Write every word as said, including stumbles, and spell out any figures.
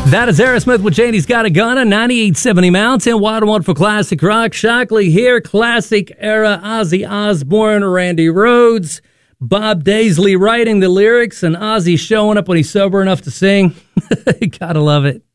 That is Aerosmith with Janie's Got a Gun on ninety-eight seventy Mountain. Wild One for classic rock. Shockley here, classic era. Ozzy Osbourne, Randy Rhoads, Bob Daisley writing the lyrics, and Ozzy showing up when he's sober enough to sing. Gotta love it.